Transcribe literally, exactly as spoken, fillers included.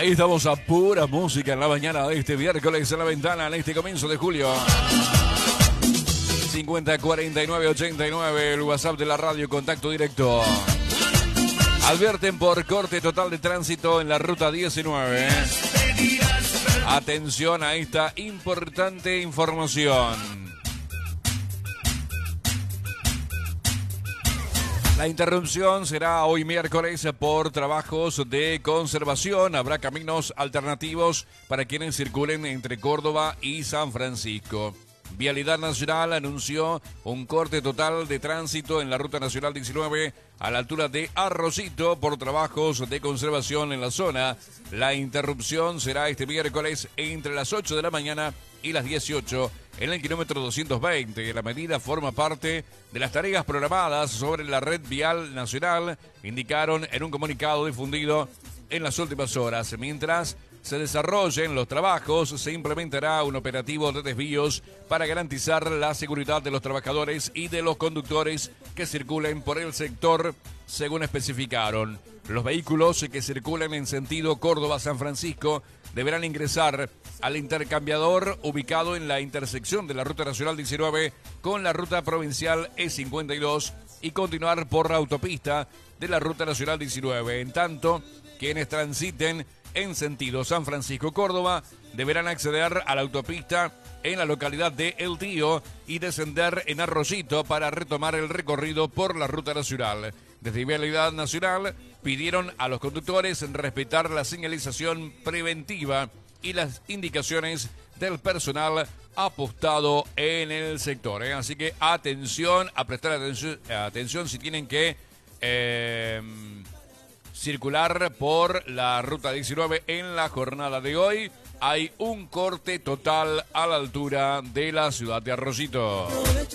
Ahí estamos a pura música en la mañana de este miércoles en la ventana, en este comienzo de julio. cincuenta cuarenta y nueve ochenta y nueve, el WhatsApp de la radio, contacto directo. Advierten por corte total de tránsito en la ruta diecinueve. Atención a esta importante información. La interrupción será hoy miércoles por trabajos de conservación. Habrá caminos alternativos para quienes circulen entre Córdoba y San Francisco. Vialidad Nacional anunció un corte total de tránsito en la Ruta Nacional diecinueve a la altura de Arrocito por trabajos de conservación en la zona. La interrupción será este miércoles entre las ocho de la mañana y las dieciocho en el kilómetro doscientos veinte. La medida forma parte de las tareas programadas sobre la red vial nacional, indicaron en un comunicado difundido en las últimas horas. Mientras se desarrollen los trabajos, se implementará un operativo de desvíos para garantizar la seguridad de los trabajadores y de los conductores que circulen por el sector, según especificaron. Los vehículos que circulen en sentido Córdoba-San Francisco deberán ingresar al intercambiador ubicado en la intersección de la Ruta Nacional diecinueve con la Ruta Provincial E cincuenta y dos y continuar por la autopista de la Ruta Nacional diecinueve. En tanto, quienes transiten en sentido San Francisco-Córdoba deberán acceder a la autopista en la localidad de El Tío y descender en Arrocito para retomar el recorrido por la Ruta Nacional. Desde Vialidad Nacional pidieron a los conductores respetar la señalización preventiva y las indicaciones del personal apostado en el sector. ¿eh? Así que atención, a prestar atención, atención si tienen que eh, circular por la Ruta diecinueve en la jornada de hoy. Hay un corte total a la altura de la ciudad de Arrocito.